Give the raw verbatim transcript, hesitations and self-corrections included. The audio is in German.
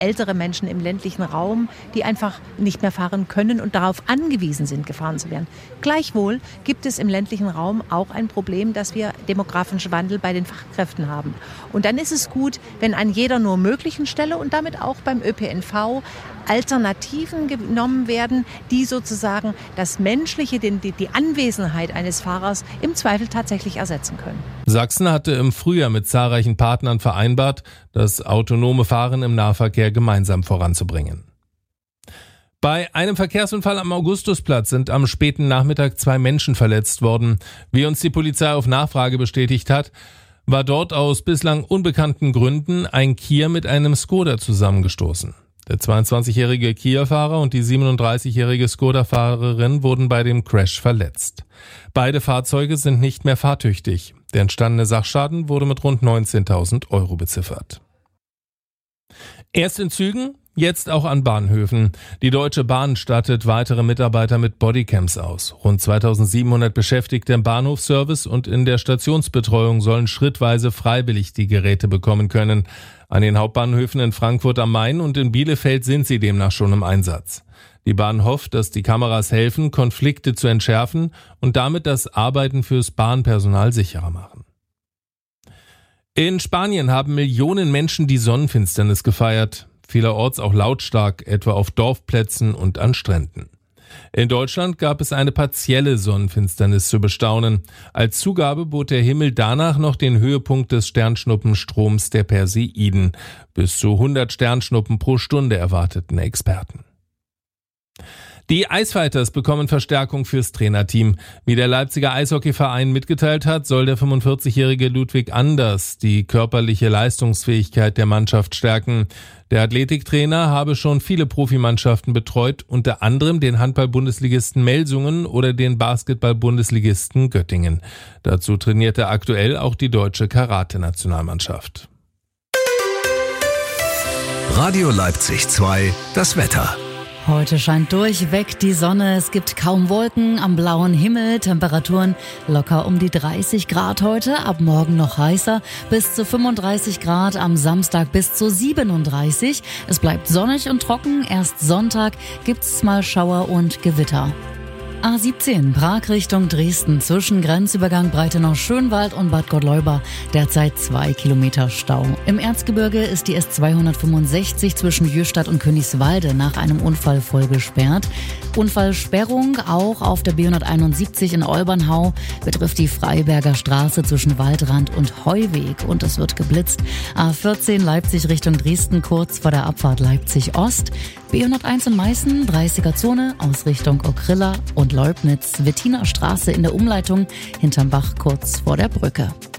ältere Menschen im ländlichen Raum, die einfach nicht mehr fahren können und darauf angewiesen sind, gefahren zu werden. Gleichwohl gibt es im ländlichen Raum auch ein Problem, dass wir demografischen Wandel bei den Fachkräften haben. Und dann ist es gut, wenn an jeder nur möglichen Stelle und damit auch beim Ö P N V Alternativen genommen werden, die sozusagen das Menschliche, die, die Anwesenheit eines Fahrers im Zweifel tatsächlich ersetzen können. Sachsen hatte im Frühjahr mit zahlreichen Partnern vereinbart, das autonome Fahren im Nahverkehr gemeinsam voranzubringen. Bei einem Verkehrsunfall am Augustusplatz sind am späten Nachmittag zwei Menschen verletzt worden. Wie uns die Polizei auf Nachfrage bestätigt hat, war dort aus bislang unbekannten Gründen ein Kia mit einem Skoda zusammengestoßen. Der zweiundzwanzigjährige Kia-Fahrer und die siebenunddreißigjährige Skoda-Fahrerin wurden bei dem Crash verletzt. Beide Fahrzeuge sind nicht mehr fahrtüchtig. Der entstandene Sachschaden wurde mit rund neunzehntausend Euro beziffert. Erst in Zügen, jetzt auch an Bahnhöfen. Die Deutsche Bahn stattet weitere Mitarbeiter mit Bodycams aus. Rund zweitausendsiebenhundert Beschäftigte im Bahnhofsservice und in der Stationsbetreuung sollen schrittweise freiwillig die Geräte bekommen können. An den Hauptbahnhöfen in Frankfurt am Main und in Bielefeld sind sie demnach schon im Einsatz. Die Bahn hofft, dass die Kameras helfen, Konflikte zu entschärfen und damit das Arbeiten fürs Bahnpersonal sicherer machen. In Spanien haben Millionen Menschen die Sonnenfinsternis gefeiert. Vielerorts auch lautstark, etwa auf Dorfplätzen und an Stränden. In Deutschland gab es eine partielle Sonnenfinsternis zu bestaunen. Als Zugabe bot der Himmel danach noch den Höhepunkt des Sternschnuppenstroms der Perseiden. Bis zu hundert Sternschnuppen pro Stunde erwarteten Experten. Die Eisfighters bekommen Verstärkung fürs Trainerteam. Wie der Leipziger Eishockeyverein mitgeteilt hat, soll der fünfundvierzigjährige Ludwig Anders die körperliche Leistungsfähigkeit der Mannschaft stärken. Der Athletiktrainer habe schon viele Profimannschaften betreut, unter anderem den Handball-Bundesligisten Melsungen oder den Basketball-Bundesligisten Göttingen. Dazu trainiert er aktuell auch die deutsche Karate-Nationalmannschaft. Radio Leipzig zwei, das Wetter. Heute scheint durchweg die Sonne, es gibt kaum Wolken am blauen Himmel, Temperaturen locker um die dreißig Grad heute, ab morgen noch heißer, bis zu fünfunddreißig Grad, am Samstag bis zu siebenunddreißig. Es bleibt sonnig und trocken, erst Sonntag gibt's mal Schauer und Gewitter. A siebzehn, Prag Richtung Dresden, zwischen Grenzübergang Breitenau-Schönwald und Bad Gottleuba, derzeit zwei Kilometer Stau. Im Erzgebirge ist die S zweihundertfünfundsechzig zwischen Jöstadt und Königswalde nach einem Unfall voll gesperrt. Unfallsperrung auch auf der B hunderteinundsiebzig in Olbernhau, betrifft die Freiberger Straße zwischen Waldrand und Heuweg und es wird geblitzt. A vierzehn, Leipzig Richtung Dresden, kurz vor der Abfahrt Leipzig Ost. B hunderteins in Meißen, dreißiger Zone, Ausrichtung Okrilla und Leubnitz, Wettiner Straße in der Umleitung, hinterm Bach kurz vor der Brücke.